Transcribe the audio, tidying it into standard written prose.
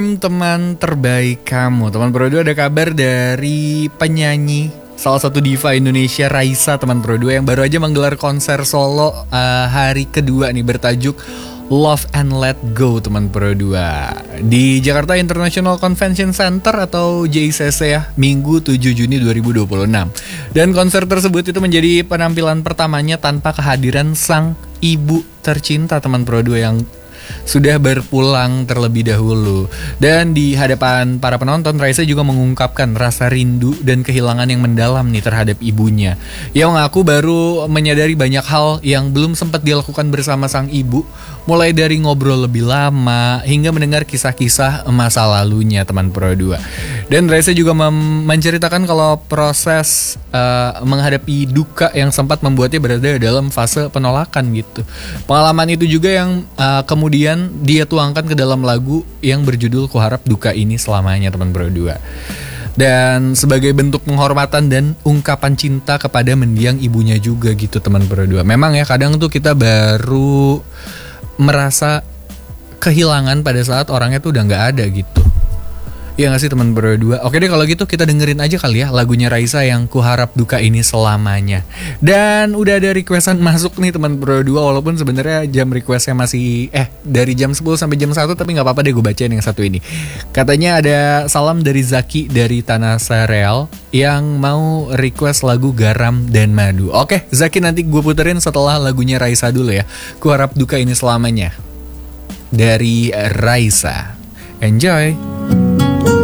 Teman terbaik kamu, teman Pro 2, ada kabar dari penyanyi salah satu diva Indonesia, Raisa, teman Pro 2, yang baru aja menggelar konser solo hari kedua nih, bertajuk Love and Let Go, teman Pro 2, di Jakarta International Convention Center atau JICC ya, Minggu 7 Juni 2026. Dan konser tersebut itu menjadi penampilan pertamanya tanpa kehadiran sang ibu tercinta, teman Pro 2, yang sudah berpulang terlebih dahulu. Dan di hadapan para penonton, Raisa juga mengungkapkan rasa rindu dan kehilangan yang mendalam nih terhadap ibunya. Ia mengaku baru menyadari banyak hal yang belum sempat dilakukan bersama sang ibu, mulai dari ngobrol lebih lama hingga mendengar kisah-kisah masa lalunya, teman Pro 2. Dan Raisa juga menceritakan kalau proses menghadapi duka yang sempat membuatnya berada dalam fase penolakan gitu. Pengalaman itu juga yang kemudian dia tuangkan ke dalam lagu yang berjudul Kuharap Duka Ini Selamanya, teman Pro 2. Dan sebagai bentuk penghormatan dan ungkapan cinta kepada mendiang ibunya juga gitu, teman Pro 2. Memang ya, kadang tuh kita baru merasa kehilangan pada saat orangnya tuh udah gak ada gitu. Iya gak sih, teman Pro 2? Oke deh, kalau gitu kita dengerin aja kali ya lagunya Raisa yang Kuharap Duka Ini Selamanya. Dan udah ada requestan masuk nih, teman Pro 2, walaupun sebenarnya jam requestnya masih dari jam 10 sampai jam 1, tapi gak apa-apa deh, gue bacain yang satu ini. Katanya ada salam dari Zaki dari Tanah Sereal yang mau request lagu Garam dan Madu. Oke Zaki, nanti gue puterin setelah lagunya Raisa dulu ya, Kuharap Duka Ini Selamanya dari Raisa. Enjoy.